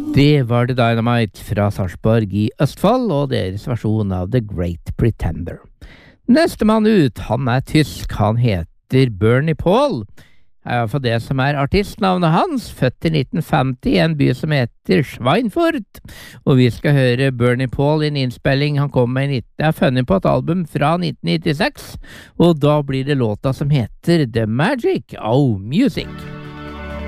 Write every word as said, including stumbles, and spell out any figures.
Det var The Dynamite fra Sarpsborg i Østfold, og deres versjon av The Great Pretender. Neste mann ut, han er tysk, han heter Bernie Paul. Er for det som er artistnavnet hans, født i nitten femti i en by som heter Schweinfurt. Og vi skal høre Bernie Paul i en innspilling han kom med i nitten... Jeg har funnet på et album fra nitten nittiseks, og da blir det låta som heter The Magic of Music.